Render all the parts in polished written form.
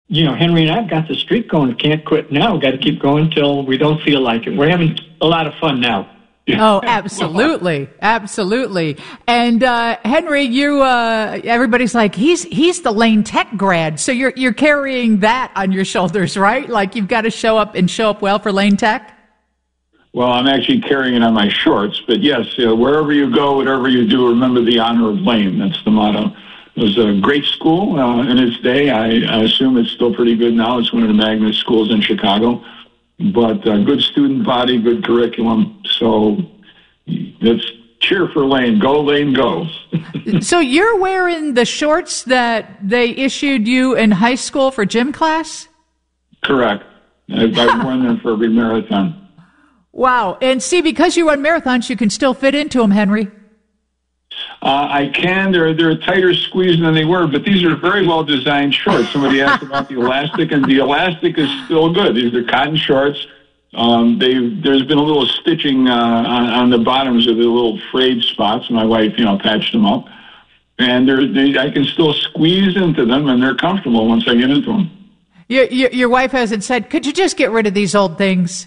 Henry and I've got the streak going. Can't quit now. Got to keep going till we don't feel like it. We're having a lot of fun now. Oh, absolutely. Absolutely. And, Henry, everybody's like, he's the Lane Tech grad. So you're carrying that on your shoulders, right? Like you've got to show up well for Lane Tech? Well, I'm actually carrying it on my shorts, but yes, wherever you go, whatever you do, remember the honor of Lane. That's the motto. It was a great school in its day. I assume it's still pretty good now. It's one of the magnet schools in Chicago. But good student body, good curriculum. So let's cheer for Lane. Go, Lane, go. So you're wearing the shorts that they issued you in high school for gym class? Correct. I've worn them for every marathon. Wow. And see, because you run marathons, you can still fit into them, Henry. I can. They're a tighter squeeze than they were, but these are very well-designed shorts. Somebody asked about the elastic, and the elastic is still good. These are cotton shorts. There's been a little stitching on the bottoms of the little frayed spots. My wife, patched them up. And I can still squeeze into them, and they're comfortable once I get into them. Your wife hasn't said, could you just get rid of these old things?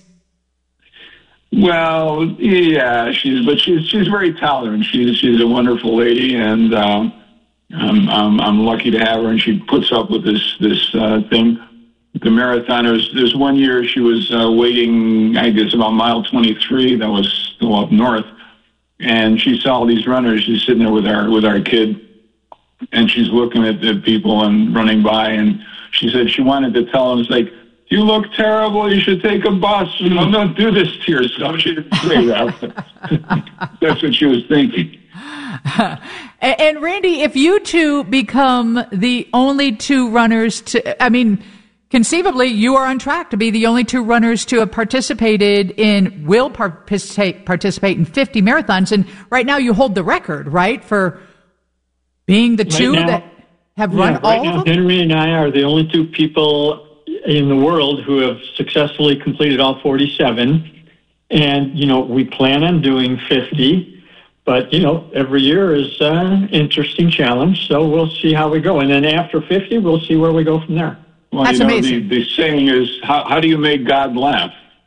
Well, yeah, she's very tolerant. She's a wonderful lady, and I'm lucky to have her. And she puts up with this thing. The marathoners. There's one year she was waiting, I guess, about mile 23. That was still up north, and she saw all these runners. She's sitting there with our kid, and she's looking at the people and running by, and she said she wanted to tell them, it's like, you look terrible. You should take a bus. Don't do this to yourself. She didn't say that. That's what she was thinking. And Randy, if you two become the only two runners conceivably, you are on track to be the only two runners to have participate in 50 marathons. And right now you hold the record, right, for being the two that have run all of them? Henry and I are the only two people in the world who have successfully completed all 47. And, we plan on doing 50. But, every year is an interesting challenge. So we'll see how we go. And then after 50, we'll see where we go from there. Well, That's amazing. The saying is, how do you make God laugh?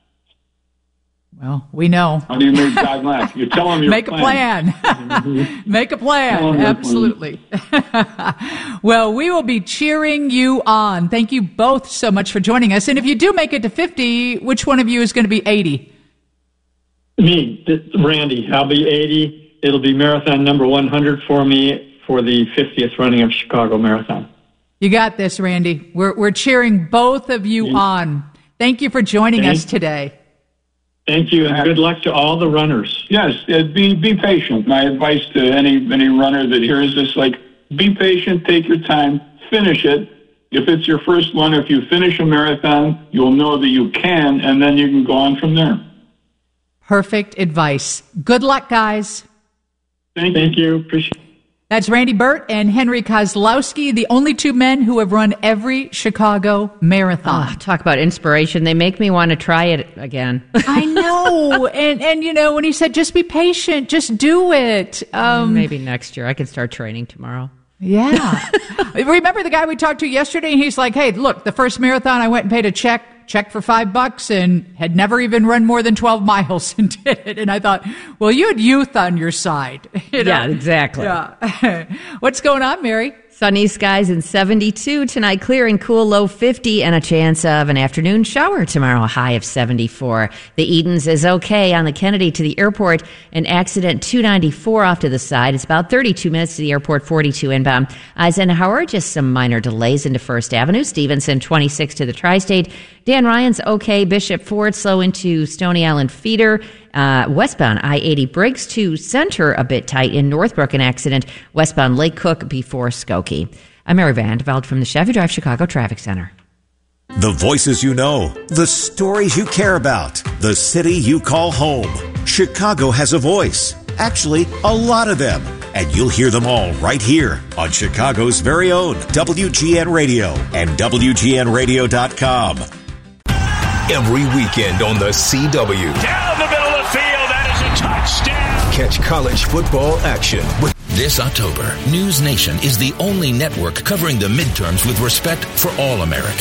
Well, we know. How do you make God laugh? You tell him your Make a plan. Make a plan. Absolutely. Well, we will be cheering you on. Thank you both so much for joining us. And if you do make it to 50, which one of you is going to be 80? Me, Randy. I'll be 80. It'll be marathon number 100 for me for the 50th running of Chicago Marathon. You got this, Randy. We're cheering both of you on. Thank you for joining us today. Thank you, and good luck to all the runners. Yes, be patient. My advice to any runner that hears this, be patient, take your time, finish it. If it's your first one, if you finish a marathon, you'll know that you can, and then you can go on from there. Perfect advice. Good luck, guys. Thank you. Appreciate it. That's Randy Burt and Henry Kozlowski, the only two men who have run every Chicago Marathon. Oh, talk about inspiration. They make me want to try it again. I know. And when he said, just be patient, just do it. Maybe next year. I can start training tomorrow. Yeah. Remember the guy we talked to yesterday? He's like, hey, look, the first marathon, I went and paid a check for $5 and had never even run more than 12 miles and did it. And I thought, well, you had youth on your side. Yeah, exactly. Yeah. What's going on, Mary? Sunny skies and 72 tonight, clear and cool, low 50, and a chance of an afternoon shower tomorrow, a high of 74. The Edens is okay on the Kennedy to the airport. An accident 294 off to the side. It's about 32 minutes to the airport, 42 inbound. Eisenhower, just some minor delays into First Avenue. Stevenson, 26 to the Tri-State. Dan Ryan's okay. Bishop Ford, slow into Stony Island Feeder. Westbound I-80 Briggs to Center, a bit tight in Northbrook, an accident. Westbound Lake Cook before Skokie. I'm Mary Vandeveld from the Chevy Drive Chicago Traffic Center. The voices you know, the stories you care about, the city you call home. Chicago has a voice. Actually, a lot of them. And you'll hear them all right here on Chicago's very own WGN Radio and WGNradio.com. Every weekend on the CW. Down the middle of the field, that is a touchdown. Catch college football action. This October, News Nation is the only network covering the midterms with respect for all Americans.